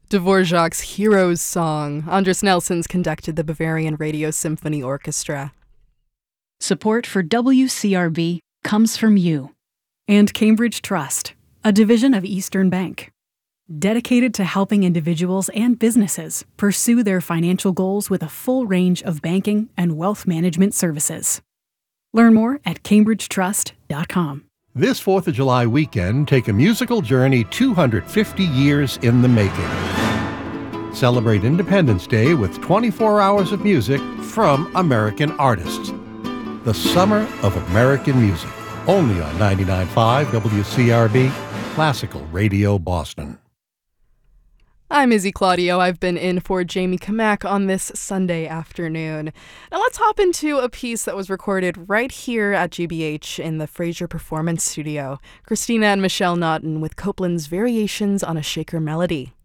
Dvorak's Hero's Song. Andres Nelsons conducted the Bavarian Radio Symphony Orchestra. Support for WCRB comes from you. And Cambridge Trust, a division of Eastern Bank, dedicated to helping individuals and businesses pursue their financial goals with a full range of banking and wealth management services. Learn more at cambridgetrust.com. This 4th of July weekend, take a musical journey 250 years in the making. Celebrate Independence Day with 24 hours of music from American artists. The Summer of American Music, only on 99.5 WCRB, Classical Radio Boston. I'm Izzy Claudio. I've been in for Jamie Kamak on this Sunday afternoon. Now let's hop into a piece that was recorded right here at GBH in the Fraser Performance Studio. Christina and Michelle Naughton with Copland's Variations on a Shaker Melody.